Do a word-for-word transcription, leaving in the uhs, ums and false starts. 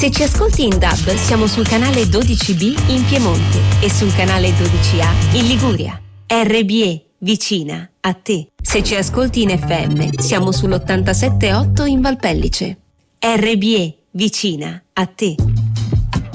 Se ci ascolti in D A B, siamo sul canale dodici B in Piemonte e sul canale dodici A in Liguria. R B E, vicina a te. Se ci ascolti in F M, siamo sull'ottantasette virgola otto in Valpellice. R B E, vicina a te.